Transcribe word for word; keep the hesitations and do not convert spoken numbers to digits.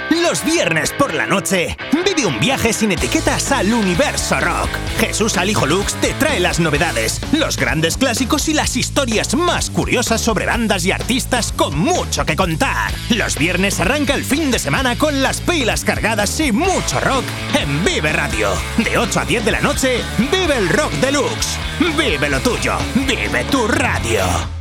Los viernes por la noche, vive un viaje sin etiquetas al universo rock. Jesús Alijo Lux te trae las novedades, los grandes clásicos y las historias más curiosas sobre bandas y artistas con mucho que contar. Los viernes arranca el fin de semana con las pilas cargadas y mucho rock en Vive Radio. De ocho a diez de la noche, vive el rock deluxe. Vive lo tuyo, vive tu radio.